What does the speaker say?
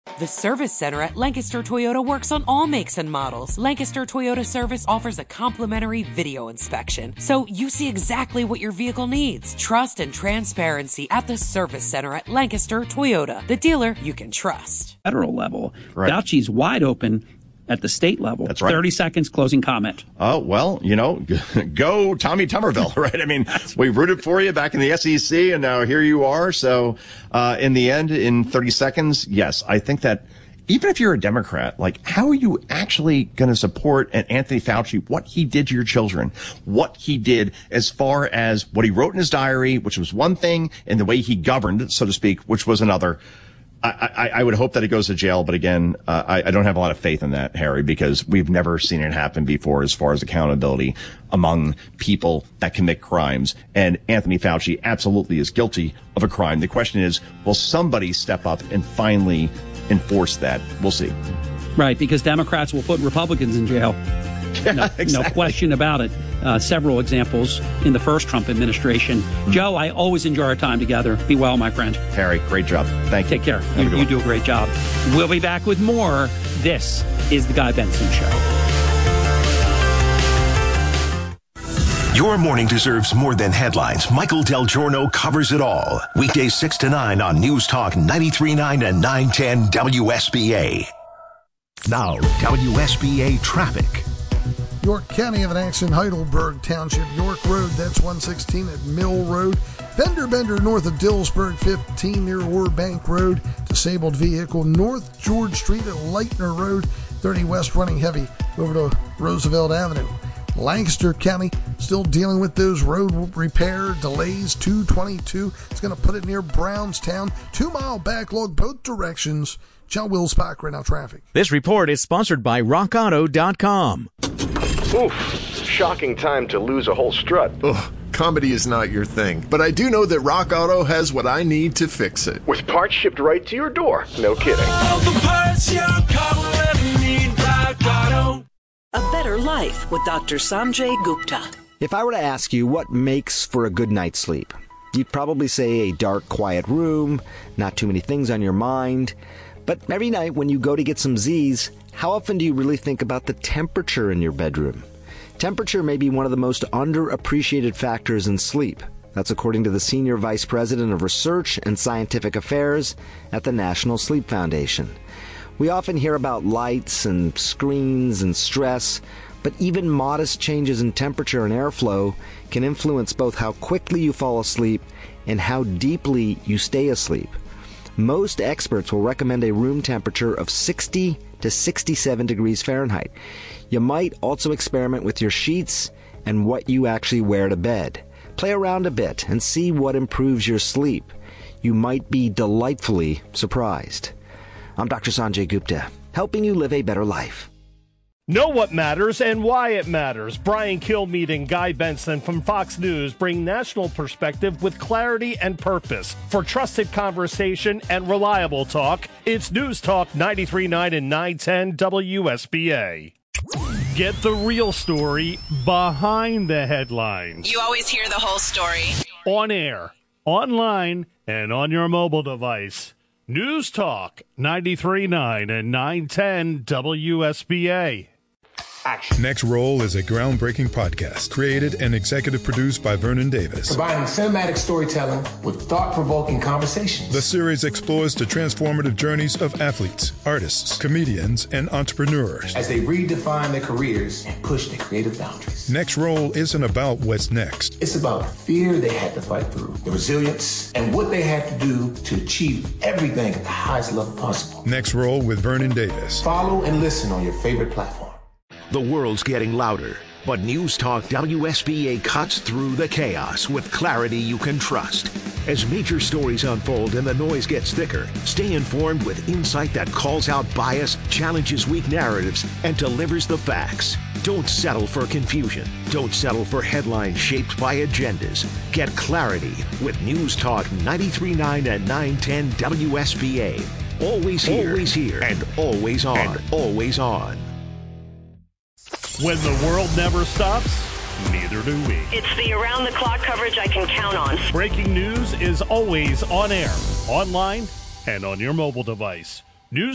The Service Center at Lancaster Toyota works on all makes and models. Lancaster Toyota Service offers a complimentary video inspection, so you see exactly what your vehicle needs. Trust and transparency at the Service Center at Lancaster Toyota, the dealer you can trust. Federal level, right. Fauci's wide open at the state level. That's right. 30 seconds, closing comment. Oh, well, go Tommy Tuberville, right? I mean, we rooted for you back in the SEC, and now here you are. So in the end, in 30 seconds, yes, I think that even if you're a Democrat, how are you actually going to support Anthony Fauci, what he did to your children, what he did as far as what he wrote in his diary, which was one thing, and the way he governed, so to speak, which was another. I would hope that it goes to jail, but again, I don't have a lot of faith in that, Harry, because we've never seen it happen before as far as accountability among people that commit crimes. And Anthony Fauci absolutely is guilty of a crime. The question is, will somebody step up and finally enforce that? We'll see. Right, because Democrats will put Republicans in jail. Yeah, exactly. No question about it. Several examples in the first Trump administration. Joe, I always enjoy our time together. Be well, my friend. Harry, great job. Thank you. Take care. You do a great job. We'll be back with more. This is The Guy Benson Show. Your morning deserves more than headlines. Michael Del Giorno covers it all. Weekdays 6 to 9 on News Talk 93.9 and 910 WSBA. Now, WSBA traffic. York County of an accident, Heidelberg Township, York Road, that's 116 at Mill Road. Fender bender north of Dillsburg, 15 near Ward Bank Road. Disabled vehicle north George Street at Leitner Road, 30 west running heavy over to Roosevelt Avenue. Lancaster County still dealing with those road repair delays. 222, it's going to put it near Brownstown. 2-mile backlog both directions. John Wills-Pack right now traffic. This report is sponsored by RockAuto.com. Oof, shocking time to lose a whole strut. Ugh, comedy is not your thing, but I do know that Rock Auto has what I need to fix it. With parts shipped right to your door. No kidding. All the parts your car will ever need, Rock Auto. A better life with Dr. Sanjay Gupta. If I were to ask you what makes for a good night's sleep, you'd probably say a dark, quiet room, not too many things on your mind. But every night when you go to get some Z's, how often do you really think about the temperature in your bedroom? Temperature may be one of the most underappreciated factors in sleep. That's according to the Senior Vice President of Research and Scientific Affairs at the National Sleep Foundation. We often hear about lights and screens and stress, but even modest changes in temperature and airflow can influence both how quickly you fall asleep and how deeply you stay asleep. Most experts will recommend a room temperature of 60 to 67 degrees Fahrenheit. You might also experiment with your sheets and what you actually wear to bed. Play around a bit and see what improves your sleep. You might be delightfully surprised. I'm Dr. Sanjay Gupta, helping you live a better life. Know what matters and why it matters. Brian Kilmeade and Guy Benson from Fox News bring national perspective with clarity and purpose. For trusted conversation and reliable talk, it's News Talk 93.9 and 910 WSBA. Get the real story behind the headlines. You always hear the whole story. On air, online, and on your mobile device. News Talk 93.9 and 910 WSBA. Action. Next Roll is a groundbreaking podcast created and executive produced by Vernon Davis. Combining cinematic storytelling with thought-provoking conversations. The series explores the transformative journeys of athletes, artists, comedians, and entrepreneurs as they redefine their careers and push their creative boundaries. Next Roll isn't about what's next. It's about the fear they had to fight through, the resilience, and what they had to do to achieve everything at the highest level possible. Next Roll with Vernon Davis. Follow and listen on your favorite platform. The world's getting louder, but News Talk WSBA cuts through the chaos with clarity you can trust. As major stories unfold and the noise gets thicker, stay informed with insight that calls out bias, challenges weak narratives, and delivers the facts. Don't settle for confusion. Don't settle for headlines shaped by agendas. Get clarity with News Talk 93.9 and 910 WSBA. Always here, and always on. When the world never stops, neither do we. It's the around-the-clock coverage I can count on. Breaking news is always on air, online, and on your mobile device.